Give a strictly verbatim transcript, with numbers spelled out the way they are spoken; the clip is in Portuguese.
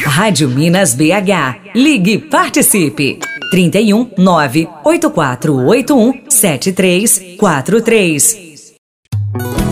Rádio Minas B H. Ligue e participe. trinta e um, nove oito quatro oito um, sete três quatro três.